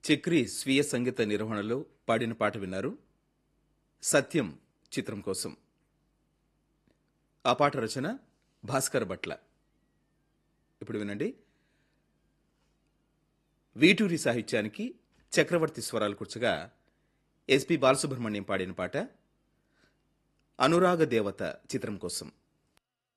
చక్రి స్వీయ సంగీత నిర్వహణలో పాడిన పాట విన్నారు. సత్యం చిత్రం కోసం. ఆ పాట రచన భాస్కర్ భట్ల. ఇప్పుడు వినండి. వీటూరి సాహిత్యానికి చక్రవర్తి స్వరాలు కూర్చగా ఎస్పి బాలసుబ్రహ్మణ్యం పాడిన పాట అనురాగ దేవత చిత్రం కోసం.